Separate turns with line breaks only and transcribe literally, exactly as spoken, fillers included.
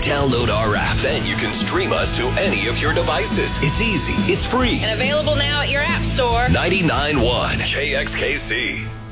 Download our app, then you can stream us to any of your devices. It's easy, it's free.
And available now at your app store.
ninety-nine point one K X K C.